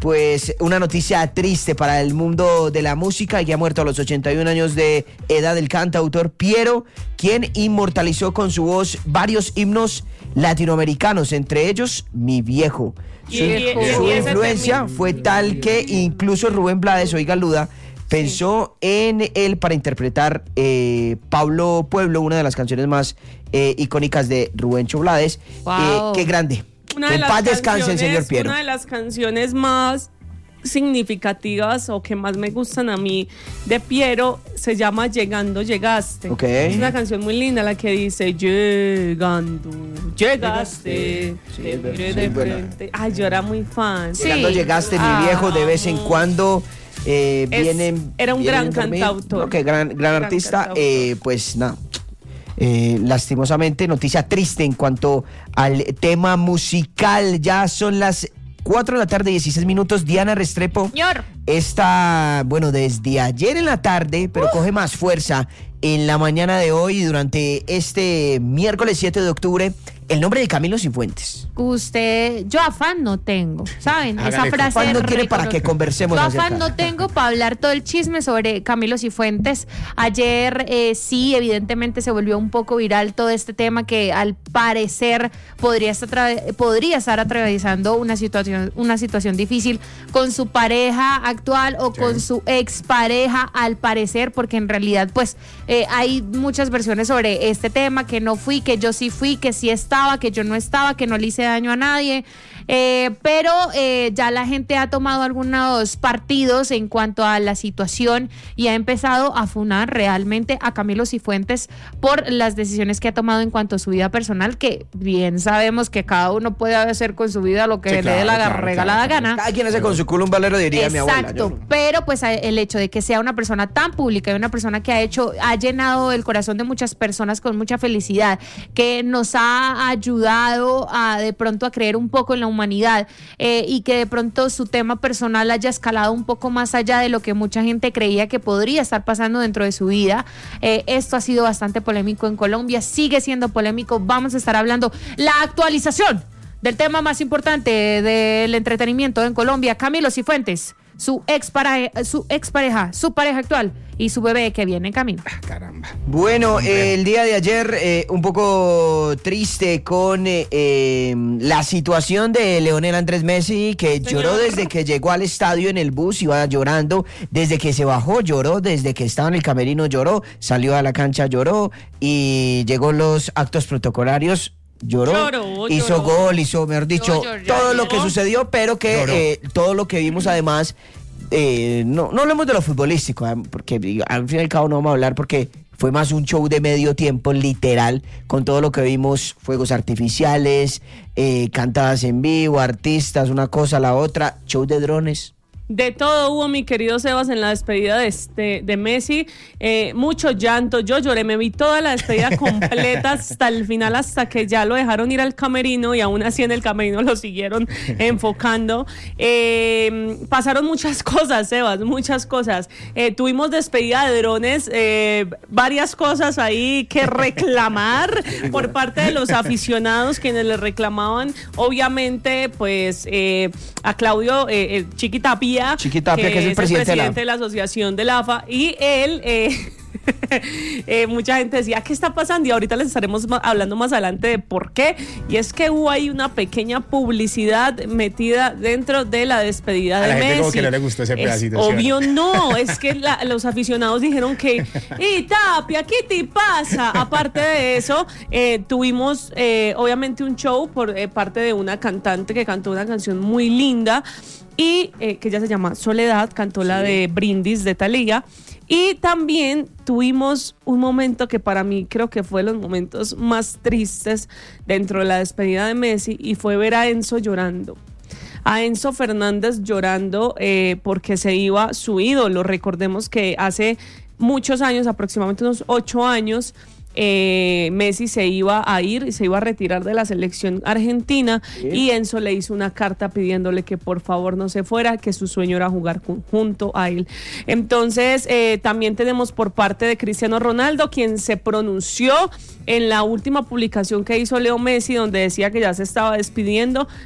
pues una noticia triste para el mundo de la música, que ha muerto a los 81 años de edad el cantautor Piero, quien inmortalizó con su voz varios himnos latinoamericanos, entre ellos Mi Viejo. Su influencia fue tal que incluso Rubén Blades, oiga Luda, pensó en él para interpretar Pablo Pueblo, una de las canciones más icónicas de Rubencho Blades. Qué grande. En paz descanse el señor Piero. Una de las canciones más significativas o que más me gustan a mí de Piero se llama Llegando Llegaste. Es una canción muy linda la que dice Llegando Llegaste, te miré de frente. Ay, yo era muy fan. Llegando Llegaste, Mi Viejo, de vez en cuando era un gran cantautor. Gran artista. Pues nada. Lastimosamente, noticia triste en cuanto al tema musical. Ya son las 4 de la tarde, 16 minutos. Diana Restrepo está, bueno, desde ayer en la tarde, pero coge más fuerza en la mañana de hoy, durante este miércoles 7 de octubre, el nombre de Camilo Cifuentes. Yo afán no tengo, ¿saben? Esa frase afán no quiere para que conversemos. Yo afán no tengo para hablar todo el chisme sobre Camilo Cifuentes. Ayer sí, evidentemente se volvió un poco viral todo este tema, que al parecer podría estar atravesando una situación difícil con su pareja actual o con su expareja, al parecer, porque en realidad pues hay muchas versiones sobre este tema, que no fui, que yo sí fui, que sí estaba, que yo no estaba, que no le hice daño a nadie, pero ya la gente ha tomado algunos partidos en cuanto a la situación y ha empezado a funar realmente a Camilo Cifuentes por las decisiones que ha tomado en cuanto a su vida personal, que bien sabemos que cada uno puede hacer con su vida lo que le dé la regalada gana. Cada quien hace con su culo un valero, diría mi abuela. Exacto, pero pues el hecho de que sea una persona tan pública y una persona que ha llenado el corazón de muchas personas con mucha felicidad, que nos ha ayudado de pronto a creer un poco en la humanidad, y que de pronto su tema personal haya escalado un poco más allá de lo que mucha gente creía que podría estar pasando dentro de su vida. Esto ha sido bastante polémico en Colombia, sigue siendo polémico. Vamos a estar hablando la actualización del tema más importante del entretenimiento en Colombia: Camilo Cifuentes, su expareja, su pareja actual y su bebé que viene en camino. Caramba. Bueno, el día de ayer un poco triste con la situación de Lionel Andrés Messi, que lloró desde que llegó al estadio en el bus, iba llorando, desde que se bajó lloró, desde que estaba en el camerino lloró, salió a la cancha lloró y llegó los actos protocolarios. Lloró, hizo gol, hizo, mejor dicho, todo lo que sucedió, pero que todo lo que vimos además, no hablemos de lo futbolístico, porque al fin y al cabo no vamos a hablar, porque fue más un show de medio tiempo, literal, con todo lo que vimos: fuegos artificiales, cantadas en vivo, artistas, una cosa, la otra, show de drones. De todo hubo, mi querido Sebas, en la despedida de Messi. Mucho llanto, yo lloré, me vi toda la despedida completa hasta el final, hasta que ya lo dejaron ir al camerino, y aún así en el camerino lo siguieron enfocando. Pasaron muchas cosas, Sebas, muchas cosas. Tuvimos despedida de drones, varias cosas ahí que reclamar por parte de los aficionados, quienes le reclamaban, obviamente, pues a Claudio Chiqui Tapia, que es el presidente de la asociación de la AFA, y él mucha gente decía, ¿qué está pasando? Y ahorita les estaremos hablando más adelante de por qué. Y es que hubo ahí una pequeña publicidad metida dentro de la despedida de Messi. Como que no le gustó ese pedacito. Obvio no, es que los aficionados dijeron que Tapia, ¿qué te pasa? Aparte de eso, tuvimos obviamente un show por parte de una cantante que cantó una canción muy linda, y que ella se llama Soledad, cantó la de Brindis de Thalía. Y también tuvimos un momento que para mí creo que fue de los momentos más tristes dentro de la despedida de Messi, y fue ver a Enzo llorando. A Enzo Fernández llorando porque se iba su ídolo. Recordemos que hace muchos años, aproximadamente unos 8 años, Messi se iba a ir y se iba a retirar de la selección argentina, y Enzo le hizo una carta pidiéndole que por favor no se fuera, que su sueño era jugar junto a él. Entonces también tenemos por parte de Cristiano Ronaldo, quien se pronunció en la última publicación que hizo Leo Messi, donde decía que ya se estaba despidiendo.